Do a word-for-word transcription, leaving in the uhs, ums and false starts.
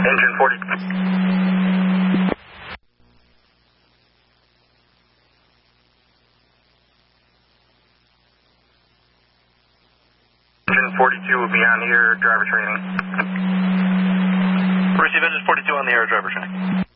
Engine forty. Engine forty-two will be on the air driver training. Receive engine forty-two on the air driver training.